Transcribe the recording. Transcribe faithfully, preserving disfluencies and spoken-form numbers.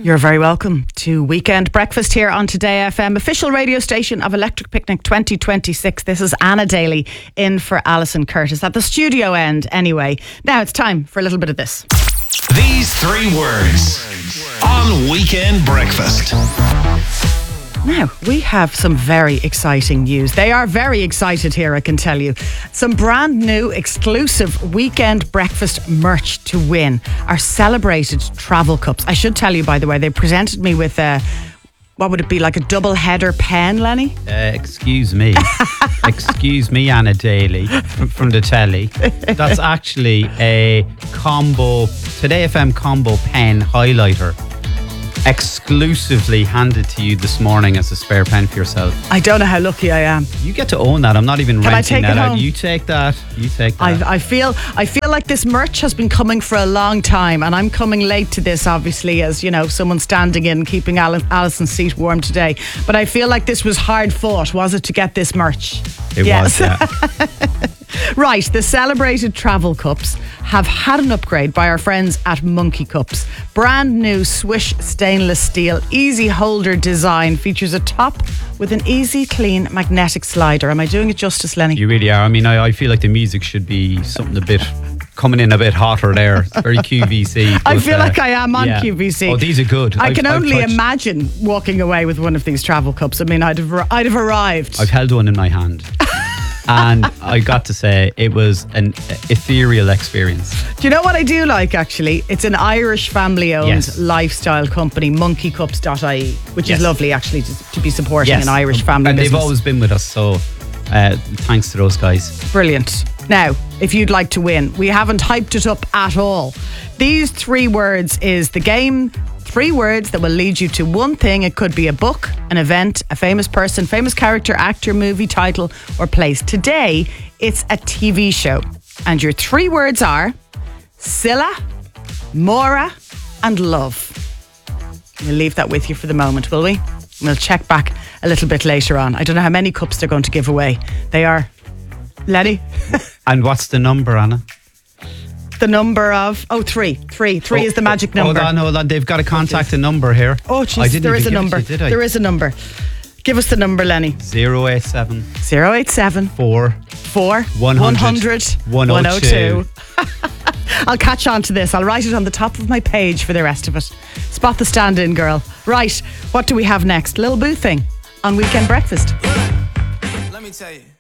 You're very welcome to Weekend Breakfast here on Today F M, official radio station of Electric Picnic twenty twenty-six. This is Anna Daly in for Alison Curtis at the studio end anyway. Now it's time for a little bit of this. These three words on Weekend Breakfast. Now, we have some very exciting news. They are very excited here, I can tell you. Some brand new exclusive Weekend Breakfast merch to win. Our celebrated travel cups. I should tell you, by the way, they presented me with a, what would it be, like a double header pen, Lenny? Uh, excuse me. excuse me, Anna Daly from, from the telly. That's actually a combo, Today F M combo pen highlighter. Exclusively handed to you this morning as a spare pen for yourself. I don't know how lucky I am. You get to own that. I'm not even Can I renting take that it out. home? You take that. You take that. I, I feel I feel like this merch has been coming for a long time, and I'm coming late to this, obviously, as you know, someone standing in keeping Al- Alison's seat warm today. But I feel like this was hard fought, was it, to get this merch? It Yes. was, yeah. Right, the celebrated travel cups have had an upgrade by our friends at Monkey Cups. Brand new Swish stainless steel easy holder design features a top with an easy clean magnetic slider. Am I doing it justice, Lenny? You really are. I mean, I, I feel like the music should be something a bit coming in a bit hotter there. It's very Q V C. I but, feel uh, like I am on yeah. Q V C. Oh, these are good. I I've- can I've only touched- imagine walking away with one of these travel cups. I mean, I'd have, I'd have arrived. I've held one in my hand. And I got to say, it was an ethereal experience. Do you know what I do like, actually? It's an Irish family-owned Yes. lifestyle company, monkey cups dot I E, which Yes. is lovely, actually, to, to be supporting Yes. an Irish family And business. they've always been with us, so uh, thanks to those guys. Brilliant. Now, if you'd like to win, we haven't hyped it up at all. These three words is the game. Three words that will lead you to one thing. It could be a book, an event, a famous person, famous character, actor, movie, title, or place. Today, it's a T V show. And your three words are Scylla, Mora, and love. We'll leave that with you for the moment, will we? We'll check back a little bit later on. I don't know how many cups they're going to give away. They are, Lenny? And what's the number, Anna? The number of, oh, three. Three. Three Oh, is the magic oh, number. Hold on, hold on. They've got to contact a number here. Oh, I jeez, didn't there is a even give it number. to you, did I? There is a number. Give us the number, Lenny. zero eight seven zero eight seven four four one hundred one one oh oh two. two. I'll catch on to this. I'll write it on the top of my page for the rest of it. Spot the stand-in girl. Right, what do we have next? Little Boo thing on Weekend Breakfast. Let me tell you.